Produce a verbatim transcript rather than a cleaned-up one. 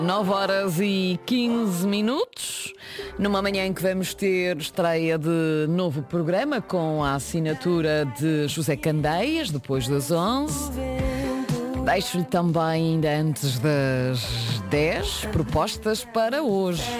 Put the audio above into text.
nove horas e quinze minutos, numa manhã em que vamos ter estreia de novo programa com a assinatura de José Candeias, depois das onze. Deixo-lhe também, ainda antes das dez, propostas para hoje.